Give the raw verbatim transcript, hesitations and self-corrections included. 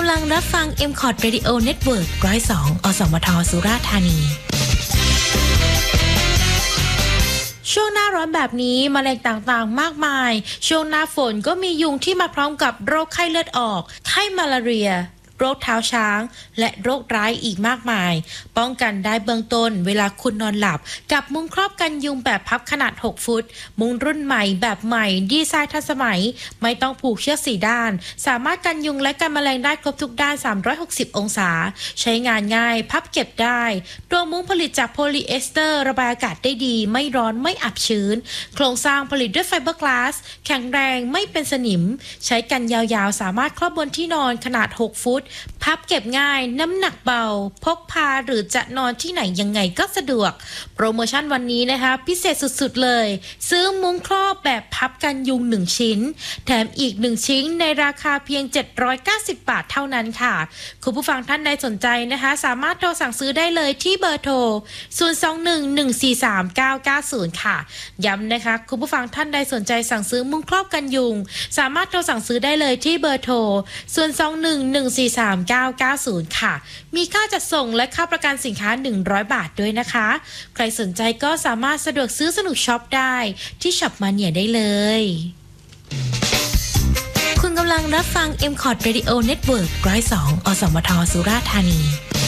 ำลังรับฟัง เอ็ม คอร์ด Radio Network หนึ่งร้อยสอง อสมท สุราษฎร์ธานีช่วงหน้าร้อนแบบนี้แมลงต่างๆมากมายช่วงหน้าฝนก็มียุงที่มาพร้อมกับโรคไข้เลือดออกไข้มาลาเรียโรคเท้าช้างและโรคร้ายอีกมากมายป้องกันได้เบื้องต้นเวลาคุณนอนหลับกับมุ้งครอบกันยุงแบบพับขนาดหกฟุตมุ้งรุ่นใหม่แบบใหม่ดีไซน์ทันสมัยไม่ต้องผูกเชือกสี่ด้านสามารถกันยุงและกันแมลงได้ครบทุกด้านสามร้อยหกสิบองศาใช้งานง่ายพับเก็บได้ตัวมุ้งผลิตจากโพลีเอสเตอร์ระบายอากาศได้ดีไม่ร้อนไม่อับชื้นโครงสร้างผลิตด้วยไฟเบอร์กลาสแข็งแรงไม่เป็นสนิมใช้กันยาวๆสามารถครอบบนที่นอนขนาดหกฟุตพับเก็บง่ายน้ำหนักเบาพกพาหรือจะนอนที่ไหนยังไงก็สะดวกโปรโมชั่นวันนี้นะคะพิเศษสุดๆเลยซื้อมุ้งครอบแบบพับกันยุงหนึ่งชิ้นแถมอีกหนึ่งชิ้นในราคาเพียงเจ็ดร้อยเก้าสิบบาทเท่านั้นค่ะคุณผู้ฟังท่านใดสนใจนะคะสามารถโทรสั่งซื้อได้เลยที่เบอร์โทรศูนย์ สอง หนึ่ง หนึ่ง สี่ สาม เก้า เก้า ศูนย์ค่ะย้ำนะคะคุณผู้ฟังท่านใดสนใจสั่งซื้อมุ้งครอบกันยุงสามารถโทรสั่งซื้อได้เลยที่เบอร์โทรศูนย์ สอง หนึ่ง หนึ่ง สี่ สาม เก้า เก้า ศูนย์ค่ะมีค่าจัดส่งและค่าประกันสินค้าหนึ่งร้อยบาทด้วยนะคะใครสนใจก็สามารถสะดวกซื้อสนุกช็อปได้ที่ช็อปมาเนียได้เลยคุณกำลังรับฟัง เอ็ม คอร์ด Radio Network หนึ่งร้อยสอง อสมท สุราษฎร์ธานี